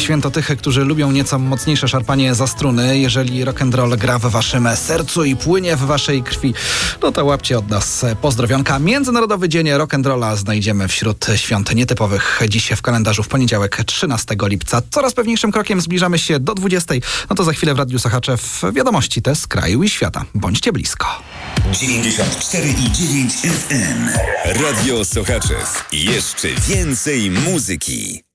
święto tych, którzy lubią nieco mocniejsze szarpanie za struny. Jeżeli rock'n'roll gra w waszym sercu i płynie w waszej krwi, no to łapcie od nas pozdrowionka. Międzynarodowy Dzień Rock'n'Rolla znajdziemy wśród świąt nietypowych dziś w kalendarzu w poniedziałek 13 lipca. Coraz pewniejszym krokiem zbliżamy się do 20. No to za chwilę w Radiu Sochaczew wiadomości te z kraju i świata. Bądźcie blisko. 94,9 FM. Radio Sochaczew. Jeszcze więcej muzyki.